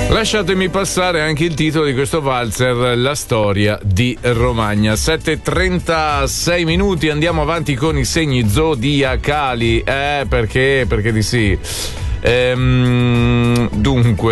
Lasciatemi passare anche il titolo di questo valzer, La storia di Romagna. 7:36 minuti, andiamo avanti con i segni zodiacali. Perché di sì. Dunque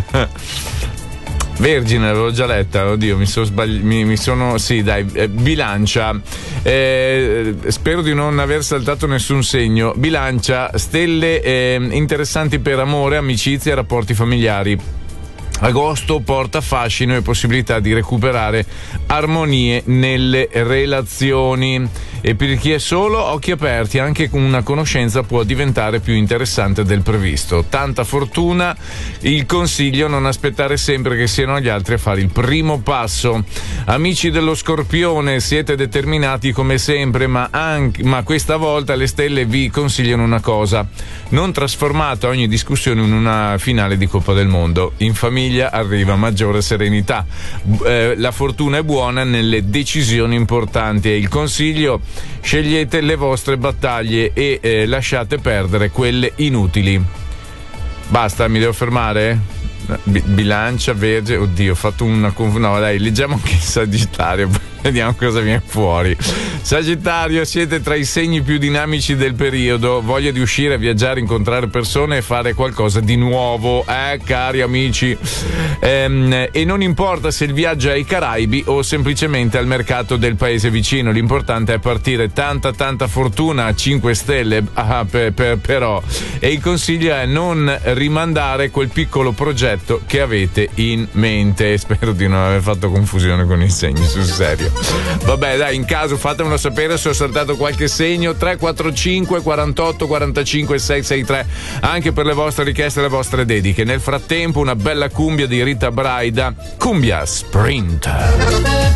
Vergine l'avevo già letta, oddio, sì, dai, Bilancia, spero di non aver saltato nessun segno. Bilancia, stelle interessanti per amore, amicizia e rapporti familiari. Agosto porta fascino e possibilità di recuperare armonie nelle relazioni. E per chi è solo, occhi aperti, anche con una conoscenza può diventare più interessante del previsto. Tanta fortuna, il consiglio: non aspettare sempre che siano gli altri a fare il primo passo. Amici dello Scorpione, siete determinati come sempre, ma questa volta le stelle vi consigliano una cosa: non trasformate ogni discussione in una finale di Coppa del Mondo. In famiglia arriva maggiore serenità. La fortuna è buona nelle decisioni importanti, e il consiglio: scegliete le vostre battaglie e lasciate perdere quelle inutili. Basta, mi devo fermare? Bilancia, Vergine, oddio, ho fatto una no, dai, leggiamo anche il Sagittario, vediamo cosa viene fuori. Sagittario, siete tra i segni più dinamici del periodo, voglia di uscire, viaggiare, incontrare persone e fare qualcosa di nuovo, cari amici, e non importa se il viaggio è ai Caraibi o semplicemente al mercato del paese vicino, l'importante è partire. Tanta fortuna, 5 stelle, però, e il consiglio è non rimandare quel piccolo progetto che avete in mente. Spero di non aver fatto confusione con i segni, sul serio. Vabbè, dai, in caso fatemelo sapere se ho saltato qualche segno. 345 48 45 663, anche per le vostre richieste e le vostre dediche. Nel frattempo una bella cumbia di Rita Braida, Cumbia Sprint.